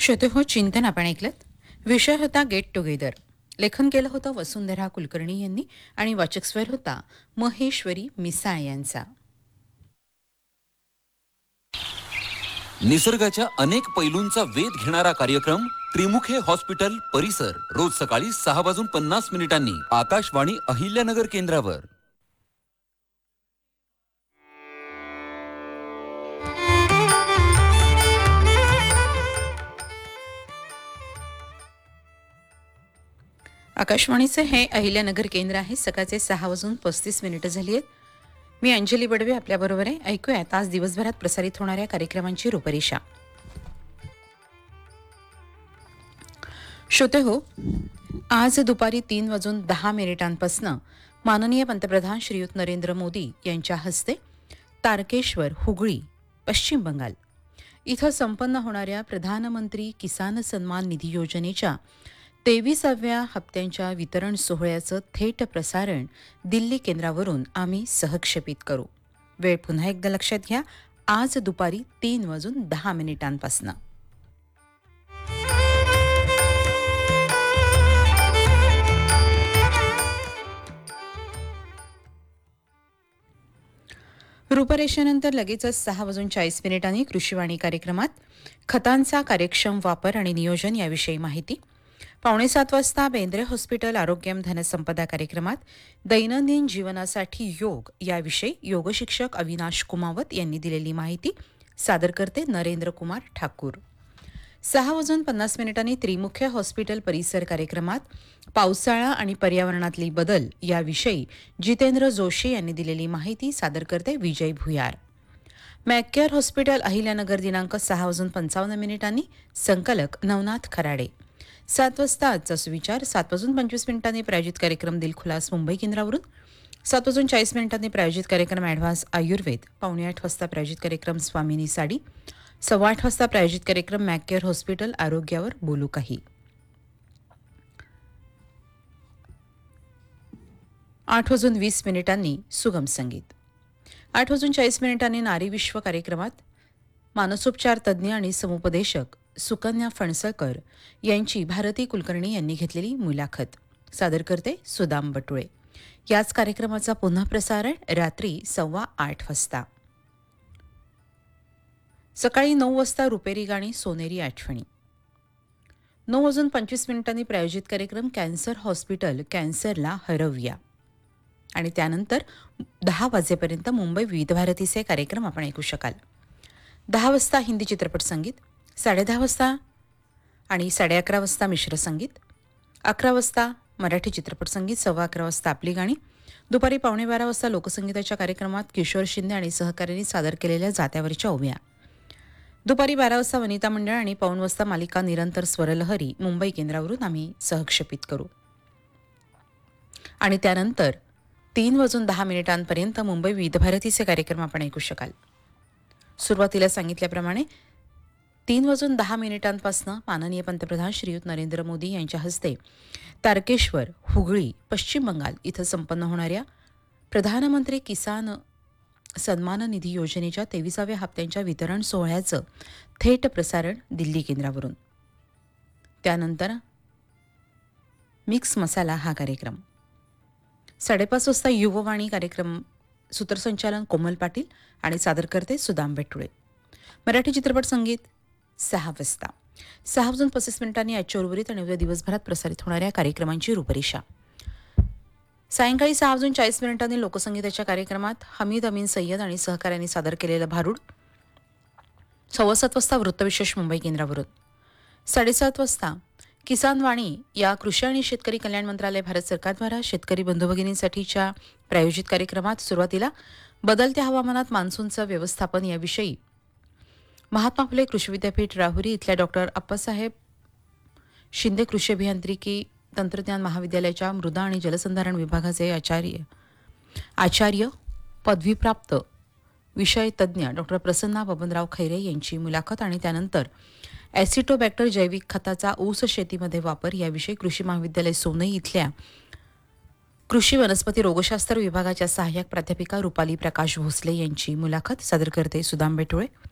श्रोते हो, चिंतन आपण ऐकलत. विषय होता गेट टुगेदर. लेखन केलं होतं वसुंधरा कुलकर्णी यांनी आणि वाचक स्वर होता महेश्वरी मिसाळ यांचा. निसर्गाच्या अनेक पैलूंचा वेध घेणारा कार्यक्रम त्रिमुखे हॉस्पिटल परिसर रोज सकाळी 6:50 आकाशवाणी अहिल्यानगर केंद्रावर. आकाशवाणीचे हे अहिल्यानगर केंद्र आहे. सकाळचे 6:35 झाली आहेत. मी अंजली बडवे आपल्याबरोबर आहे. ऐकूयात आज दिवसभरात प्रसारित होणाऱ्या कार्यक्रमांची रूपरेषा. श्रोते हो, आज दुपारी 3:10 माननीय पंतप्रधान श्रीयुत नरेंद्र मोदी यांच्या हस्ते तारकेश्वर, हुगळी, पश्चिम बंगाल इथं संपन्न होणाऱ्या प्रधानमंत्री किसान सन्मान निधी योजनेच्या 23व्या हप्त्यांच्या वितरण सोहळ्याचं थेट प्रसारण दिल्ली केंद्रावरून आम्ही सहक्षेपित करू. वेळ पुन्हा एकदा लक्षात घ्या, आज दुपारी 3:10 रूपरेषेनंतर लगेचच 6:40 कृषीवाणी कार्यक्रमात खतांचा कार्यक्षम वापर आणि नियोजन याविषयी माहिती. 6:45 वाजता बेंद्रे हॉस्पिटल आरोग्यम धनसंपदा कार्यक्रमात दैनंदिन जीवनासाठी योग याविषयी योगशिक्षक अविनाश कुमावत यांनी दिलेली माहिती. सादर करते नरेंद्र कुमार ठाकूर. 6:50 त्रिमुखे हॉस्पिटल परिसर कार्यक्रमात पावसाळा आणि पर्यावरणातली बदल याविषयी जितेंद्र जोशी यांनी दिलेली माहिती. सादर करते विजय भुयार. मॅककेअर हॉस्पिटल अहिल्यानगर दिनांक 6:55 संकलक नवनाथ खराडे. 7 वाजता आजचा सुविचार. 7:25 प्रायोजित कार्यक्रम दिलखुलास मुंबई केंद्रावरून. 7:40 प्रायोजित कार्यक्रम ॲडव्हान्स आयुर्वेद. 7:45 वाजता प्रायोजित कार्यक्रम स्वामिनी साडी. 8:15 वाजता प्रायोजित कार्यक्रम मॅककेअर हॉस्पिटल आरोग्यावर बोलू काही. 8:20 सुगम संगीत. 8:40 नारी विश्व कार्यक्रमात मानसोपचार तज्ज्ञ आणि समुपदेशक सुकन्या फणसळकर यांची भारती कुलकर्णी यांनी घेतलेली मुलाखत. सादर करते सुदाम बटुळे. याच कार्यक्रमाचा पुन्हा प्रसारण रात्री 8:15 वाजता. सकाळी 9 वाजता रुपेरी गाणी सोनेरी आठवणी. 9:25 प्रायोजित कार्यक्रम कॅन्सर हॉस्पिटल कॅन्सरला हरवूया. आणि त्यानंतर 10 वाजेपर्यंत मुंबई विविध भारतीचे कार्यक्रम आपण ऐकू शकाल. 10 वाजता हिंदी चित्रपट संगीत. 10:30 वाजता आणि 11:30 वाजता मिश्र संगीत. 11 वाजता मराठी चित्रपट संगीत. 11:15 वाजता आपली गाणी. दुपारी 11:15 वाजता लोकसंगीताच्या कार्यक्रमात किशोर शिंदे आणि सहकाऱ्यांनी सादर केलेल्या जात्यावरच्या ओव्या. दुपारी 12 वाजता वनिता मंडळ आणि 1:15 वाजता मालिका निरंतर स्वरलहरी मुंबई केंद्रावरून आम्ही सहक्षेपित करू. आणि त्यानंतर 3:10 मुंबई विविध भारतीचे कार्यक्रम आपण ऐकू शकाल. सुरुवातीला सांगितल्याप्रमाणे 3:10 माननीय पंतप्रधान श्रीयुत नरेंद्र मोदी यांच्या हस्ते तारकेश्वर, हुगळी, पश्चिम बंगाल इथं संपन्न होणाऱ्या प्रधानमंत्री किसान सन्मान निधी योजनेच्या 23व्या हप्त्यांच्या वितरण सोहळ्याचं थेट प्रसारण दिल्ली केंद्रावरून. त्यानंतर मिक्स मसाला हा कार्यक्रम. 5:30 वाजता युववाणी कार्यक्रम. सूत्रसंचालन कोमल पाटील आणि सादर करते सुदाम बेटुळे. मराठी चित्रपट संगीत 6 वाजता. 6:35 आजच्या उर्वरित आणि उद्या दिवसभरात प्रसारित होणाऱ्या कार्यक्रमांची रूपरेषा. सायंकाळी 6:40 लोकसंगीताच्या कार्यक्रमात हमीद अमीन सय्यद आणि सहकाऱ्यांनी सादर केलेलं भारूड. 7:15 वाजता वृत्तविशेष मुंबई केंद्रावरून. 7:30 वाजता किसान वाणी या कृषी आणि शेतकरी कल्याण मंत्रालय भारत सरकारद्वारा शेतकरी बंधू भगिनींसाठीच्या प्रायोजित कार्यक्रमात सुरुवातीला बदलत्या हवामानात मान्सूनचं व्यवस्थापन याविषयी महात्मा फुले कृषी विद्यापीठ राहुरी इथल्या डॉक्टर अप्पासाहेब शिंदे कृषी अभियांत्रिकी तंत्रज्ञान महाविद्यालयाच्या मृदा आणि जलसंधारण विभागाचे आचार्य पदवीप्राप्त विषय तज्ज्ञ डॉक्टर प्रसन्ना बबनराव खैरे यांची मुलाखत. आणि त्यानंतर ॲसिटोबॅक्टर जैविक खताचा ऊस शेतीमध्ये वापर याविषयी कृषी महाविद्यालय सोनई इथल्या कृषी वनस्पती रोगशास्त्र विभागाच्या सहाय्यक प्राध्यापिका रुपाली प्रकाश भोसले यांची मुलाखत. सादर करते सुदाम बेटुळे.